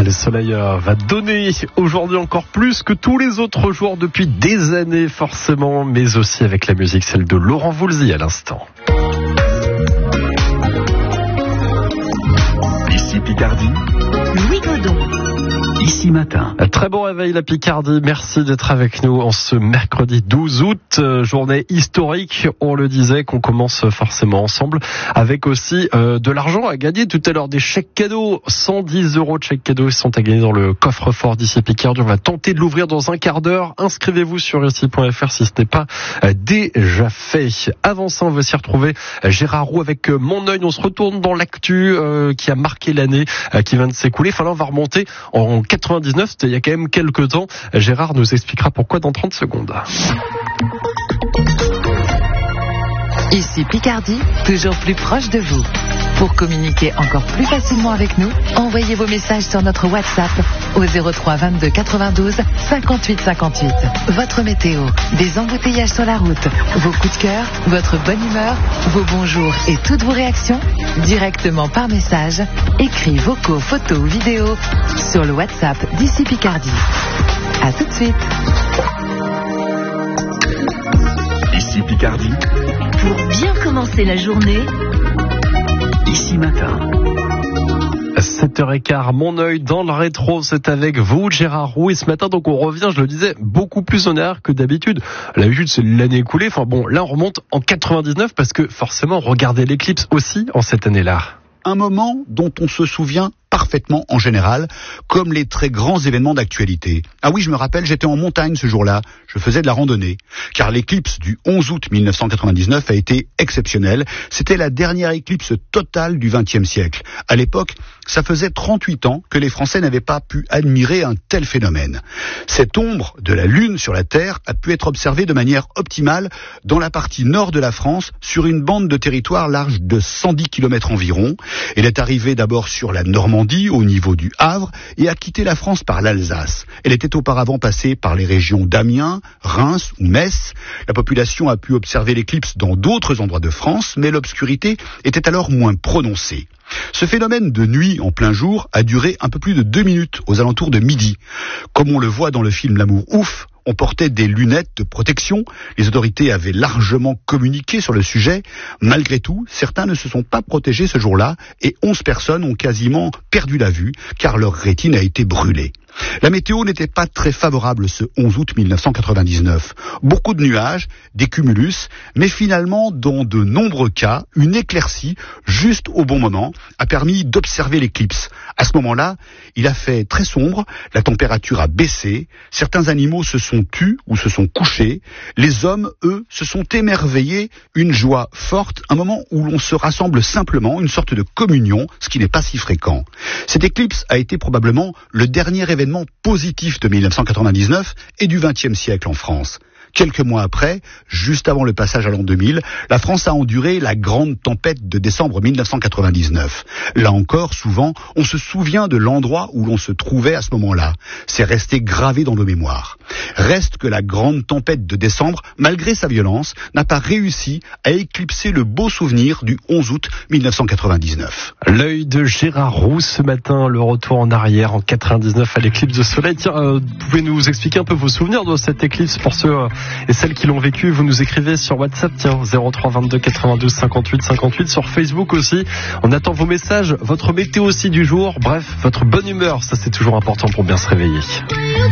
Le soleil va donner aujourd'hui encore plus que tous les autres jours depuis des années forcément, mais aussi avec la musique, celle de Laurent Voulzy à l'instant. Ici Picardie, Louis Godon. Ici Matin. Très bon réveil la Picardie, merci d'être avec nous en ce mercredi 12 août, journée historique, on le disait, qu'on commence forcément ensemble, avec aussi de l'argent à gagner tout à l'heure, des chèques cadeaux, 110 € de chèques cadeaux sont à gagner dans le coffre-fort d'Ici Picardie. On va tenter de l'ouvrir dans un quart d'heure, inscrivez-vous sur ici.fr si ce n'est pas déjà fait. Avant ça, on va s'y retrouver Gérard Roux avec Mon Oeil, on se retourne dans l'actu qui a marqué l'année qui vient de s'écouler. Enfin là, on va remonter en 99, c'était il y a quand même quelques temps. Gérard nous expliquera pourquoi dans 30 secondes. Ici Picardie, toujours plus proche de vous. Pour communiquer encore plus facilement avec nous, envoyez vos messages sur notre WhatsApp au 03 22 92 58 58. Votre météo, des embouteillages sur la route, vos coups de cœur, votre bonne humeur, vos bonjours et toutes vos réactions, directement par message, écrits, vocaux, photos ou vidéos sur le WhatsApp d'Ici Picardie. À tout de suite. Ici Picardie, Pour bien commencer la journée, Ici Matin. 7h15, Mon Oeil dans le rétro, c'est avec vous Gérard Roux, et ce matin donc on revient, je le disais, beaucoup plus en arrière que d'habitude. L'habitude c'est l'année écoulée, enfin bon, là on remonte en 99 parce que forcément regardez l'éclipse aussi en cette année-là. Un moment dont on se souvient parfaitement en général, comme les très grands événements d'actualité. Ah oui, je me rappelle, j'étais en montagne ce jour-là, je faisais de la randonnée, car l'éclipse du 11 août 1999 a été exceptionnelle. C'était la dernière éclipse totale du XXe siècle. À l'époque, ça faisait 38 ans que les Français n'avaient pas pu admirer un tel phénomène. Cette ombre de la Lune sur la Terre a pu être observée de manière optimale dans la partie nord de la France, sur une bande de territoire large de 110 km environ. Elle est arrivée d'abord sur la Normandie, au niveau du Havre, et a quitté la France par l'Alsace. Elle était auparavant passée par les régions d'Amiens, Reims ou Metz. La population a pu observer l'éclipse dans d'autres endroits de France, mais l'obscurité était alors moins prononcée. Ce phénomène de nuit en plein jour a duré un peu plus de 2 minutes, aux alentours de midi. Comme on le voit dans le film L'amour ouf, on portait des lunettes de protection. Les autorités avaient largement communiqué sur le sujet. Malgré tout, certains ne se sont pas protégés ce jour-là et 11 personnes ont quasiment perdu la vue car leur rétine a été brûlée. La météo n'était pas très favorable ce 11 août 1999. Beaucoup de nuages, des cumulus, mais finalement, dans de nombreux cas, une éclaircie, juste au bon moment, a permis d'observer l'éclipse. À ce moment-là, il a fait très sombre, la température a baissé, certains animaux se sont tus ou se sont couchés, les hommes, eux, se sont émerveillés, une joie forte, un moment où l'on se rassemble simplement, une sorte de communion, ce qui n'est pas si fréquent. Cette éclipse a été probablement le dernier événement positif de 1999 et du XXe siècle en France. Quelques mois après, juste avant le passage à l'an 2000, la France a enduré la grande tempête de décembre 1999. Là encore, souvent, on se souvient de l'endroit où l'on se trouvait à ce moment-là. C'est resté gravé dans nos mémoires. Reste que la grande tempête de décembre, malgré sa violence, n'a pas réussi à éclipser le beau souvenir du 11 août 1999. L'œil de Gérard Roux ce matin, le retour en arrière en 99 à l'éclipse de soleil. Tiens, vous pouvez nous expliquer un peu vos souvenirs de cette éclipse pour ceux et celles qui l'ont vécu? Vous nous écrivez sur WhatsApp, tiens, 03 22 92 58 58, sur Facebook aussi. On attend vos messages, votre météo aussi du jour, bref, votre bonne humeur, ça c'est toujours important pour bien se réveiller.